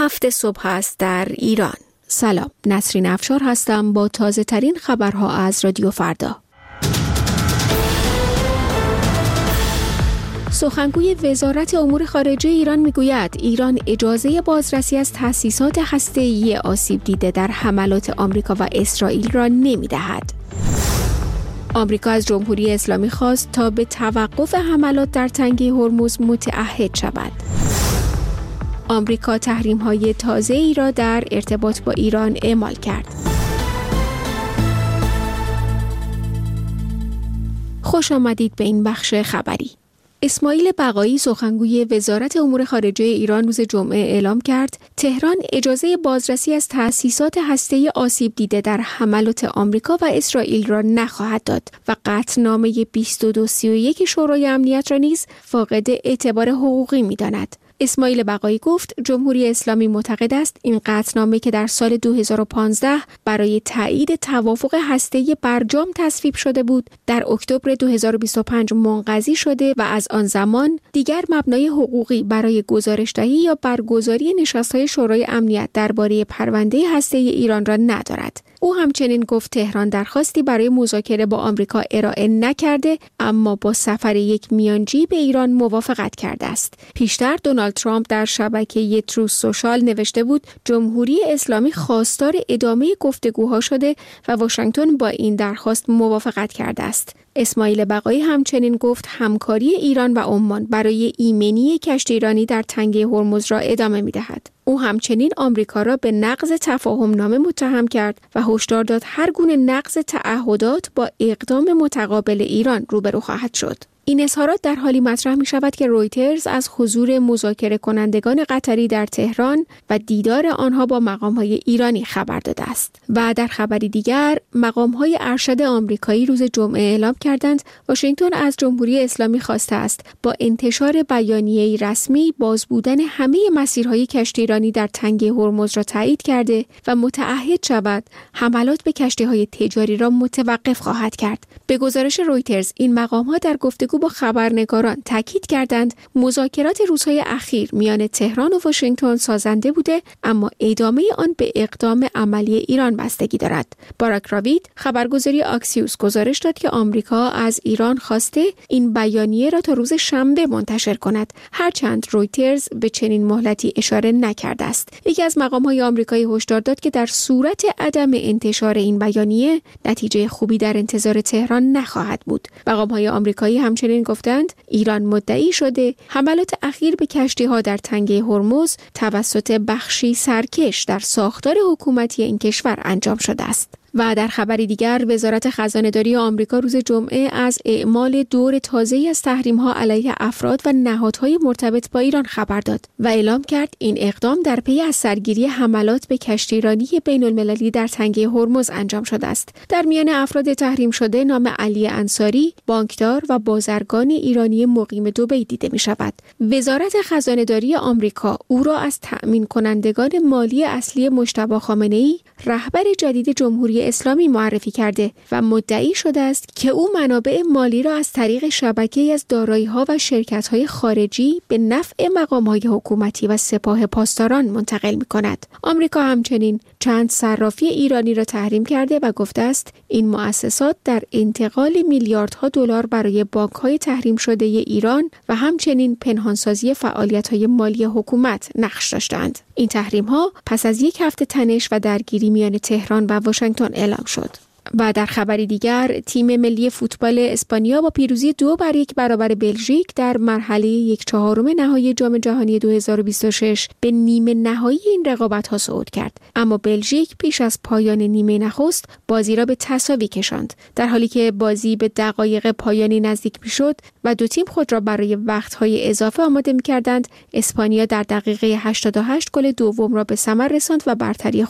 7 صبح است در ایران. سلام، نسرین افشار هستم با تازه ترین خبرها از رادیو فردا. سخنگوی وزارت امور خارجه ایران میگوید ایران اجازه بازرسی از تأسیسات هسته‌ای آسیب دیده در حملات آمریکا و اسرائیل را نمی‌دهد. آمریکا از جمهوری اسلامی خواست تا به توقف حملات در تنگه هرمز متعهد شود. آمریکا تحریم‌های تازه‌ای را در ارتباط با ایران اعمال کرد. خوش آمدید به این بخش خبری. اسماعیل بقایی سخنگوی وزارت امور خارجه ایران روز جمعه اعلام کرد تهران اجازه بازرسی از تأسیسات هسته‌ای آسیب دیده در حملات آمریکا و اسرائیل را نخواهد داد و قطعنامه 2231 شورای امنیت را نیز فاقد اعتبار حقوقی می‌داند. اسماعیل بقایی گفت جمهوری اسلامی معتقد است این قطعنامه که در سال 2015 برای تایید توافق هسته‌ای برجام تصویب شده بود، در اکتبر 2025 منقضی شده و از آن زمان دیگر مبنای حقوقی برای گزارش‌دهی یا برگزاری نشست‌های شورای امنیت درباره پرونده هسته‌ای ایران را ندارد. او همچنین گفت تهران درخواستی برای مذاکره با آمریکا ارائه نکرده، اما با سفر یک میانجی به ایران موافقت کرده است. پیشتر دونالد ترامپ در شبکه تروث سوشال نوشته بود جمهوری اسلامی خواستار ادامه گفتگوها شده و واشنگتن با این درخواست موافقت کرده است. اسماعیل بقایی همچنین گفت همکاری ایران و عمان برای ایمنی کشتیرانی در تنگه هرمز را ادامه می‌دهد. او همچنین آمریکا را به نقض تفاهم‌نامه متهم کرد و هشدار داد هر گونه نقض تعهدات با اقدام متقابل ایران روبرو خواهد شد. این اظهارات در حالی مطرح می شود که رویترز از حضور مذاکره کنندگان قطری در تهران و دیدار آنها با مقام‌های ایرانی خبر داده است. و در خبری دیگر مقام‌های ارشد آمریکایی روز جمعه اعلام کردند واشنگتن از جمهوری اسلامی خواسته است با انتشار بیانیه‌ای رسمی باز بودن همه مسیرهای کشتیرانی در تنگه هرمز را تایید کرده و متعهد شود حملات به کشتی‌های تجاری را متوقف خواهد کرد. به گزارش رویترز این مقام‌ها در گفتگو با خبرنگاران تاکید کردند مذاکرات روزهای اخیر میان تهران و واشنگتن سازنده بوده، اما ادامه آن به اقدام عملی ایران بستگی دارد. باراک راوید خبرگزاری آکسیوس گزارش داد که آمریکا از ایران خواسته این بیانیه را تا روز شنبه منتشر کند، هرچند رویترز به چنین مهلتی اشاره نکرده است. یکی از مقام‌های آمریکایی هشدار داد که در صورت عدم انتشار این بیانیه نتیجه خوبی در انتظار تهران نخواهد بود. مقام‌های آمریکایی همچنین گفتند ایران مدعی شده حملات اخیر به کشتی‌ها در تنگه هرمز توسط بخشی سرکش در ساختار حکومتی این کشور انجام شده است. و در خبری دیگر وزارت خزانه‌داری آمریکا روز جمعه از اعمال دور تازه‌ای از تحریم‌ها علیه افراد و نهادهای مرتبط با ایران خبر داد و اعلام کرد این اقدام در پی از سرگیری حملات به کشتیرانی بین‌المللی در تنگه هرمز انجام شده است. در میان افراد تحریم شده نام علی انصاری، بانکدار و بازرگان ایرانی مقیم دبی دیده می‌شود. وزارت خزانه‌داری آمریکا او را از تأمین کنندگان مالی اصلی مجتبی خامنه‌ای رهبر جدید جمهوری اسلامی معرفی کرده و مدعی شده است که او منابع مالی را از طریق شبکه‌ای از دارایی‌ها و شرکت‌های خارجی به نفع مقام‌های حکومتی و سپاه پاسداران منتقل می‌کند. آمریکا همچنین چند صرافی ایرانی را تحریم کرده و گفته است این مؤسسات در انتقال میلیاردها دلار برای بانک‌های تحریم شده ایران و همچنین پنهانسازی فعالیت‌های مالی حکومت نقش داشتند. این تحریم‌ها پس از یک هفته تنش و درگیری میان تهران و واشنگتن اعلام شد. و در خبری دیگر تیم ملی فوتبال اسپانیا با پیروزی 2-1 برابر بلژیک در مرحله 1/4 نهایی جام جهانی 2026 به نیمه نهایی این رقابت‌ها صعود کرد، اما بلژیک پیش از پایان نیمه نخست بازی را به تساوی کشاند. در حالی که بازی به دقایق پایانی نزدیک می‌شد و دو تیم خود را برای وقت‌های اضافه آماده می‌کردند، اسپانیا در دقیقه 88 گل دوم را به ثمر رساند و برتری